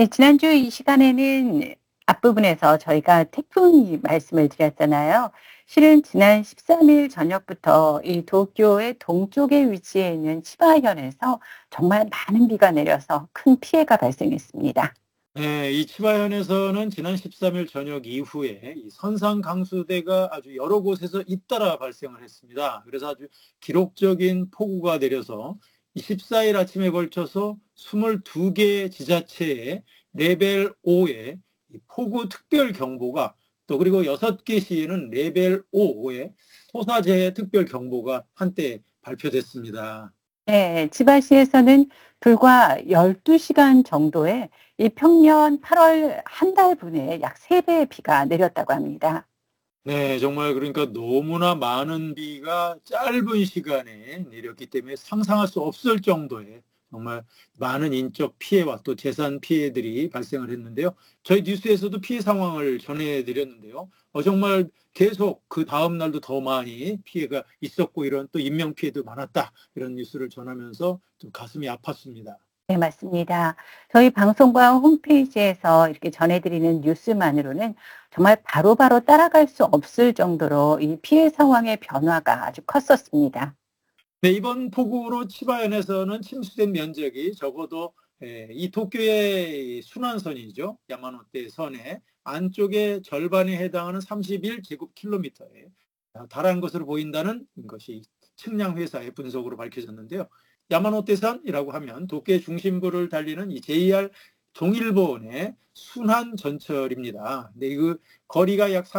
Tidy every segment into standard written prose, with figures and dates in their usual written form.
네, 지난주 이 시간에는 앞부분에서 저희가 태풍 말씀을 드렸잖아요. 실은 지난 13일 저녁부터 이 도쿄의 동쪽에 위치해 있는 치바현에서 정말 많은 비가 내려서 큰 피해가 발생했습니다. 네, 이 치바현에서는 지난 13일 저녁 이후에 이 선상 강수대가 아주 여러 곳에서 잇따라 발생을 했습니다. 그래서 아주 기록적인 폭우가 내려서 이 14일 아침에 걸쳐서 22개 지자체에 레벨 5의 폭우 특별 경보가 또 그리고 6개 시에는 레벨 5의 토사재해 특별 경보가 한때 발표됐습니다. 네, 치바시에서는 불과 12시간 정도에 이 평년 8월 한 달 분에 약 3배의 비가 내렸다고 합니다. 네, 정말 그러니까 너무나 많은 비가 짧은 시간에 내렸기 때문에 상상할 수 없을 정도의 정말 많은 인적 피해와 또 재산 피해들이 발생을 했는데요. 저희 뉴스에서도 피해 상황을 전해드렸는데요. 정말 계속 그 다음 날도 더 많이 피해가 있었고 이런 또 인명 피해도 많았다. 이런 뉴스를 전하면서 좀 가슴이 아팠습니다. 네, 맞습니다. 저희 방송과 홈페이지에서 이렇게 전해드리는 뉴스만으로는 정말 바로바로 따라갈 수 없을 정도로 이 피해 상황의 변화가 아주 컸었습니다. 네, 이번 폭우로 치바현에서는 침수된 면적이 적어도 이 도쿄의 순환선이죠. 야마노테 선의 안쪽의 절반에 해당하는 31제곱킬로미터에 달한 것으로 보인다는 것이 측량 회사의 분석으로 밝혀졌는데요. 야마노테선이라고 하면 도쿄의 중심부를 달리는 이 JR 동일본의 순환 전철입니다. 네, 그 거리가 약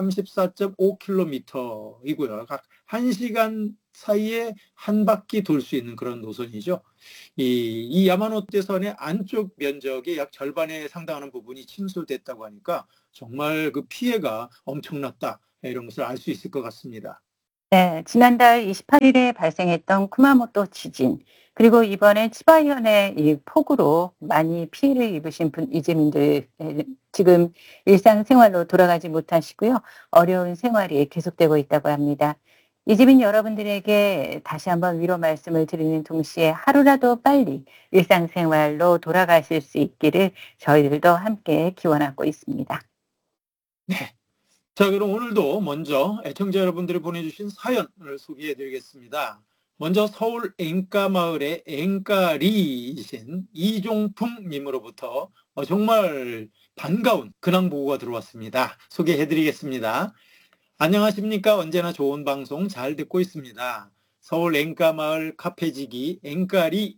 34.5km이고요. 각 1시간 사이에 한 바퀴 돌 수 있는 그런 노선이죠. 이 야마노테선의 안쪽 면적의 약 절반에 상당하는 부분이 침수됐다고 하니까 정말 그 피해가 엄청났다. 이런 것을 알 수 있을 것 같습니다. 네, 지난달 28일에 발생했던 쿠마모토 지진, 그리고 이번에 치바현의 이 폭우로 많이 피해를 입으신 이재민들 지금 일상생활로 돌아가지 못하시고요. 어려운 생활이 계속되고 있다고 합니다. 이재민 여러분들에게 다시 한번 위로 말씀을 드리는 동시에 하루라도 빨리 일상생활로 돌아가실 수 있기를 저희들도 함께 기원하고 있습니다. 네. 자, 그럼 오늘도 먼저 애청자 여러분들이 보내주신 사연을 소개해 드리겠습니다. 먼저 서울 앵가마을의 앵가리이신 이종풍 님으로부터 정말 반가운 근황 보고가 들어왔습니다. 소개해 드리겠습니다. 안녕하십니까? 언제나 좋은 방송 잘 듣고 있습니다. 서울 앵가마을 카페지기 앵가리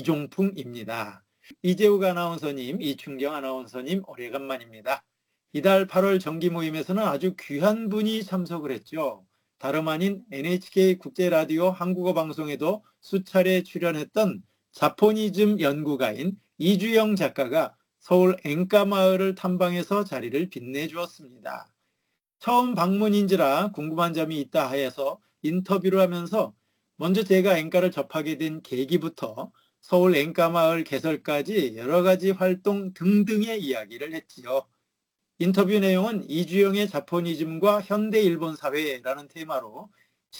이종풍입니다. 이재욱 아나운서님, 이춘경 아나운서님 오래간만입니다. 이달 8월 정기 모임에서는 아주 귀한 분이 참석을 했죠. 다름 아닌 NHK 국제라디오 한국어 방송에도 수차례 출연했던 자포니즘 연구가인 이주영 작가가 서울 앵가마을을 탐방해서 자리를 빛내주었습니다. 처음 방문인지라 궁금한 점이 있다 하여서 인터뷰를 하면서 먼저 제가 앵가를 접하게 된 계기부터 서울 앵가마을 개설까지 여러 가지 활동 등등의 이야기를 했지요. 인터뷰 내용은 이주영의 자포니즘과 현대 일본 사회라는 테마로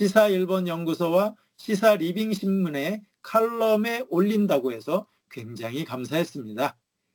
시사일본연구소와 시사리빙신문의 칼럼에 올린다고 해서 굉장히 감사했습니다.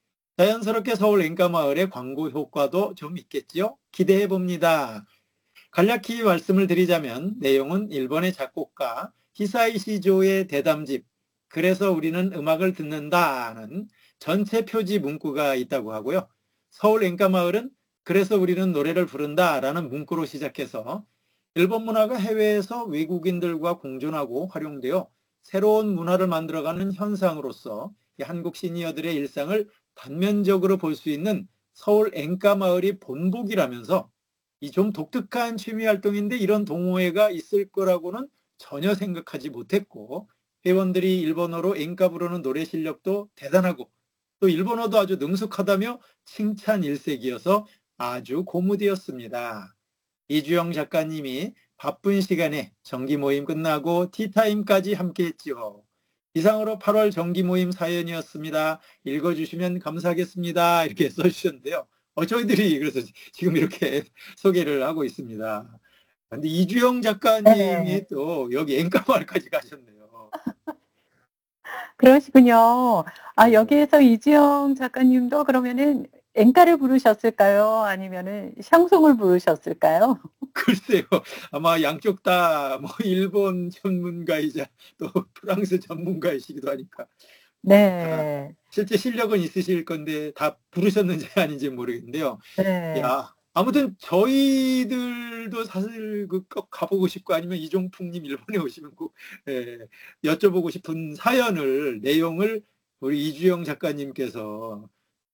자연스럽게 서울 앵가마을의 광고 효과도 좀 있겠지요? 기대해 봅니다. 간략히 말씀을 드리자면 내용은 일본의 작곡가 히사이시조의 대담집 그래서 우리는 음악을 듣는다는 전체 표지 문구가 있다고 하고요. 서울 앵가마을은 그래서 우리는 노래를 부른다라는 문구로 시작해서 일본 문화가 해외에서 외국인들과 공존하고 활용되어 새로운 문화를 만들어가는 현상으로서 한국 시니어들의 일상을 단면적으로 볼 수 있는 서울 앵가마을이 본보기라면서 이 좀 독특한 취미 활동인데 이런 동호회가 있을 거라고는 전혀 생각하지 못했고 회원들이 일본어로 앵가 부르는 노래 실력도 대단하고 또 일본어도 아주 능숙하다며 칭찬 일색이어서 아주 고무되었습니다. 이주영 작가님이 바쁜 시간에 정기 모임 끝나고 티타임까지 함께 했지요. 이상으로 8월 정기 모임 사연이었습니다. 읽어주시면 감사하겠습니다. 이렇게 써주셨는데요. 저희들이 그래서 지금 이렇게 소개를 하고 있습니다. 근데 이주영 네. 작가님이 또 여기 앵가마을까지 가셨네요. 그러시군요. 아, 네. 여기에서 이지영 작가님도 그러면은 엔카를 부르셨을까요? 아니면은 샹송을 부르셨을까요? 글쎄요. 아마 양쪽 다 뭐 일본 전문가이자 또 프랑스 전문가이시기도 하니까 다 네. 실제 실력은 있으실 건데 다 부르셨는지 아닌지 모르겠는데요. 네. 야, 아무튼 저희들도 사실 그 꼭 가보고 싶고 아니면 이종풍님 일본에 오시면 꼭 예, 여쭤보고 싶은 사연을 내용을 우리 이주영 작가님께서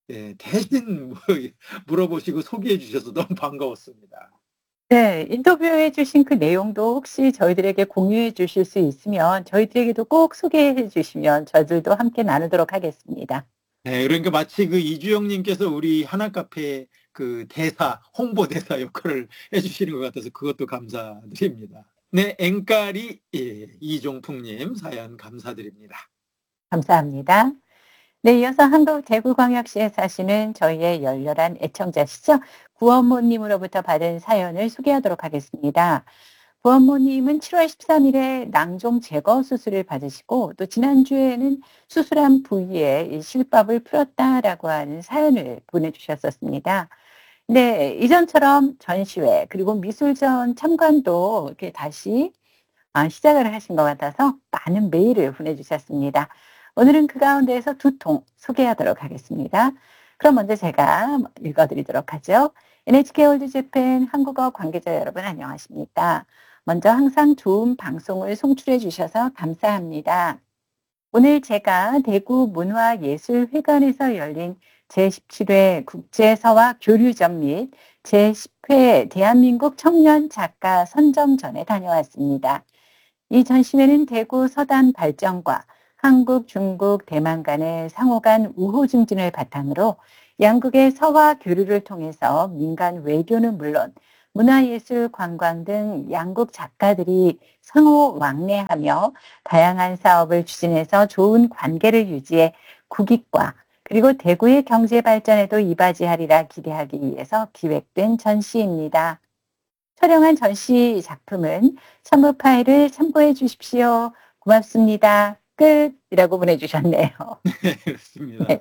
대신 물어보시고 소개해 주셔서 너무 반가웠습니다. 네. 인터뷰해 주신 그 내용도 혹시 저희들에게 공유해 주실 수 있으면 저희들에게도 꼭 소개해 주시면 저희들도 함께 나누도록 하겠습니다. 네, 그러니까 마치 그 이주영 님께서 우리 하나카페 그 대사, 홍보대사 역할을 해주시는 것 같아서 그것도 감사드립니다. 네, 앵까리 이종풍님 사연 감사드립니다. 감사합니다. 네, 이어서 한국 대구광역시에 사시는 저희의 열렬한 애청자시죠. 구원모님으로부터 받은 사연을 소개하도록 하겠습니다. 구원모님은 7월 13일에 낭종 제거 수술을 받으시고 또 지난주에는 수술한 부위에 이 실밥을 풀었다라고 하는 사연을 보내주셨었습니다. 네, 이전처럼 전시회 그리고 미술전 참관도 이렇게 다시 시작을 하신 것 같아서 많은 메일을 보내주셨습니다. 오늘은 그 가운데에서 두 통 소개하도록 하겠습니다. 그럼 먼저 제가 읽어드리도록 하죠. NHK 월드재팬 한국어 관계자 여러분 안녕하십니까? 먼저 항상 좋은 방송을 송출해 주셔서 감사합니다. 오늘 제가 대구 문화예술회관에서 열린 제17회 국제서화 교류전 및 제10회 대한민국 청년 작가 선정전에 다녀왔습니다. 이 전시회는 대구 서단 발전과 한국, 중국, 대만 간의 상호 간 우호 증진을 바탕으로 양국의 서화 교류를 통해서 민간 외교는 물론 문화예술, 관광 등 양국 작가들이 상호 왕래하며 다양한 사업을 추진해서 좋은 관계를 유지해 국익과 그리고 대구의 경제 발전에도 이바지하리라 기대하기 위해서 기획된 전시입니다. 촬영한 전시 작품은 첨부 파일을 참고해 주십시오. 고맙습니다. 끝이라고 보내주셨네요. 네, 그렇습니다. 네.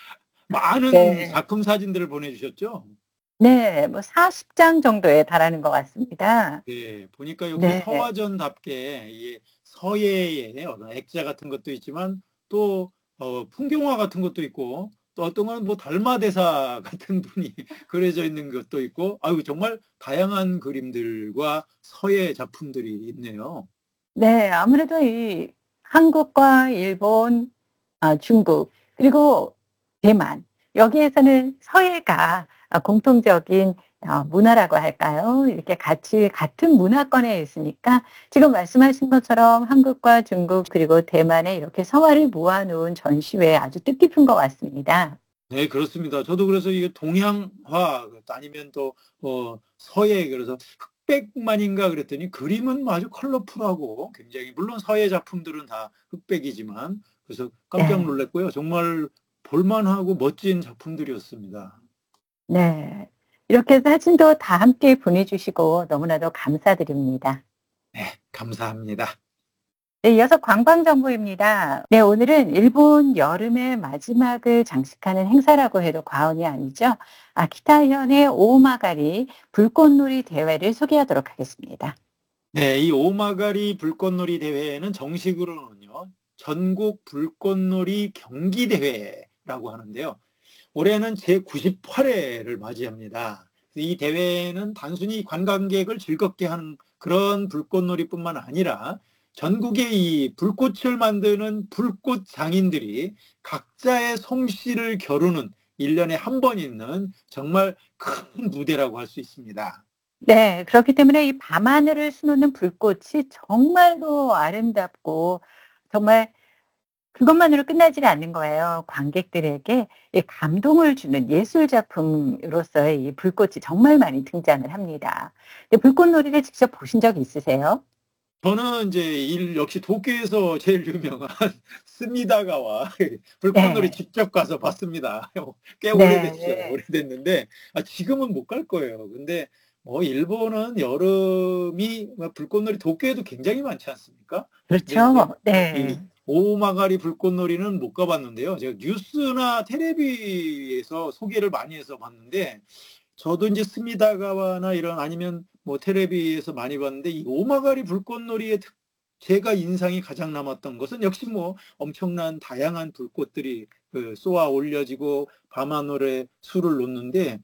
많은 네. 작품 사진들을 보내주셨죠? 네. 뭐 40장 정도에 달하는 것 같습니다. 네, 보니까 역시 네. 서화전답게 이 서예의 어떤 액자 같은 것도 있지만 또 풍경화 같은 것도 있고 또 어떤 건 뭐 달마대사 같은 분이 그려져 있는 것도 있고 아유 정말 다양한 그림들과 서예 작품들이 있네요. 네. 아무래도 이 한국과 일본, 중국 그리고 대만 여기에서는 서예가 공통적인 문화라고 할까요? 이렇게 같이 같은 문화권에 있으니까 지금 말씀하신 것처럼 한국과 중국 그리고 대만에 이렇게 서화를 모아 놓은 전시회 아주 뜻깊은 것 같습니다. 네, 그렇습니다. 저도 그래서 이게 동양화 아니면 또 서예 그래서 흑백만인가 그랬더니 그림은 아주 컬러풀하고 굉장히 물론 서예 작품들은 다 흑백이지만 그래서 깜짝 네. 놀랐고요. 정말 볼만하고 멋진 작품들이었습니다. 네. 이렇게 사진도 다 함께 보내주시고 너무나도 감사드립니다. 네, 감사합니다. 네, 이어서 관광 정보입니다. 네, 오늘은 일본 여름의 마지막을 장식하는 행사라고 해도 과언이 아니죠. 키타현의 오마가리 불꽃놀이 대회를 소개하도록 하겠습니다. 네, 이 오마가리 불꽃놀이 대회는 정식으로는요, 전국 불꽃놀이 경기대회라고 하는데요. 올해는 제98회를 맞이합니다. 이 대회는 단순히 관광객을 즐겁게 하는 그런 불꽃놀이뿐만 아니라 전국의 이 불꽃을 만드는 불꽃 장인들이 각자의 솜씨를 겨루는 1년에 한 번 있는 정말 큰 무대라고 할 수 있습니다. 네, 그렇기 때문에 이 밤하늘을 수놓는 불꽃이 정말로 아름답고 정말 그것만으로 끝나지는 않는 거예요. 관객들에게 이 감동을 주는 예술 작품으로서의 이 불꽃이 정말 많이 등장을 합니다. 근데 불꽃놀이를 직접 보신 적 있으세요? 저는 이제 역시 도쿄에서 제일 유명한 스미다가와 불꽃놀이 네. 직접 가서 봤습니다. 꽤 오래됐죠. 네. 오래됐는데 지금은 못 갈 거예요. 근데 일본은 여름이 불꽃놀이 도쿄에도 굉장히 많지 않습니까? 근데 이제 그렇죠. 이 네. 오마가리 불꽃놀이는 못 가봤는데요. 제가 뉴스나 텔레비에서 소개를 많이 해서 봤는데, 저도 이제 스미다가와나 이런 아니면 뭐 텔레비에서 많이 봤는데, 이 오마가리 불꽃놀이의 제가 인상이 가장 남았던 것은 역시 뭐 엄청난 다양한 불꽃들이 쏘아 올려지고 밤하늘에 술을 놓는데,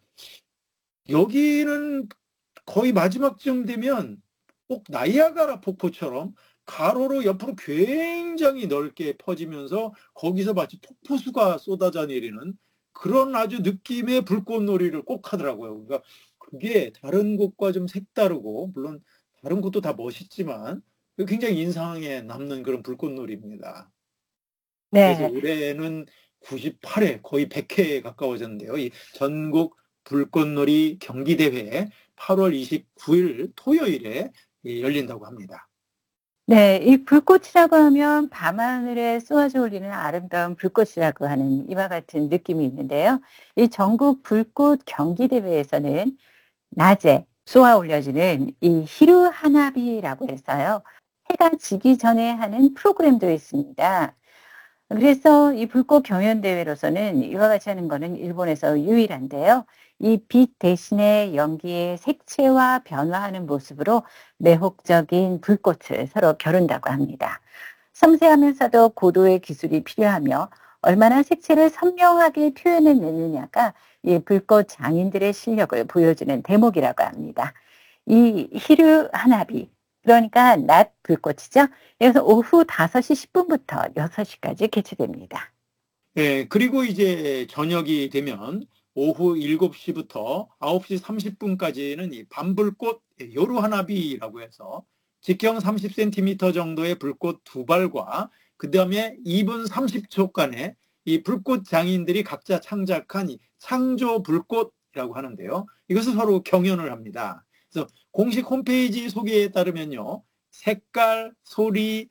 여기는 거의 마지막쯤 되면 꼭 나이아가라 폭포처럼 가로로 옆으로 굉장히 넓게 퍼지면서 거기서 마치 폭포수가 쏟아져 내리는 그런 아주 느낌의 불꽃놀이를 꼭 하더라고요. 그러니까 그게 다른 곳과 좀 색다르고, 물론 다른 곳도 다 멋있지만 굉장히 인상에 남는 그런 불꽃놀이입니다. 그래서 네. 올해는 98회, 거의 100회에 가까워졌는데요. 이 전국 불꽃놀이 경기대회 8월 29일 토요일에 열린다고 합니다. 네, 이 불꽃이라고 하면 밤하늘에 쏘아져 올리는 아름다운 불꽃이라고 하는 이와 같은 느낌이 있는데요. 이 전국 불꽃 경기대회에서는 낮에 쏘아 올려지는 이 히루 하나비라고 해서요. 해가 지기 전에 하는 프로그램도 있습니다. 그래서 이 불꽃 경연대회로서는 이와 같이 하는 거는 일본에서 유일한데요. 이 빛 대신에 연기의 색채와 변화하는 모습으로 매혹적인 불꽃을 서로 겨룬다고 합니다. 섬세하면서도 고도의 기술이 필요하며 얼마나 색채를 선명하게 표현해내느냐가 이 불꽃 장인들의 실력을 보여주는 대목이라고 합니다. 이 히르 하나비, 그러니까 낮 불꽃이죠. 그래서 오후 5시 10분부터 6시까지 개최됩니다. 예, 그리고 이제 저녁이 되면 오후 7시부터 9시 30분까지는 이 밤불꽃 요루하나비라고 해서 직경 30cm 정도의 불꽃 두 발과 그 다음에 2분 30초간의 이 불꽃 장인들이 각자 창작한 이 창조 불꽃이라고 하는데요. 이것을 서로 경연을 합니다. 그래서 공식 홈페이지 소개에 따르면요. 색깔, 소리,